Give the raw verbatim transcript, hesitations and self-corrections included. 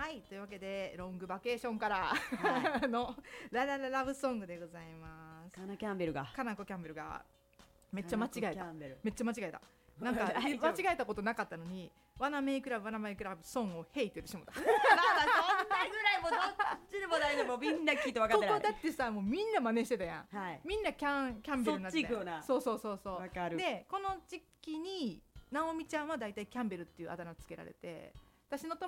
はいというわけでロングバケーションから、はい、のララララブソングでございます。 カナキャンベルがカナコキャンベルがめっちゃ間違えためっちゃ間違えたなんか間違えたことなかったのにワナメイクラブワナメイクラブソンをヘイって言ってしまったまあまあそんなぐらいもうどっちでも大丈夫みんな聞いて分かってないここだってさもうみんな真似してたやん、はい、みんなキャンキャンベルになってたやん。そうそうそうそう。分かる。でこの時期にナオミちゃんはだいたいキャンベルっていうあだ名つけられて私の友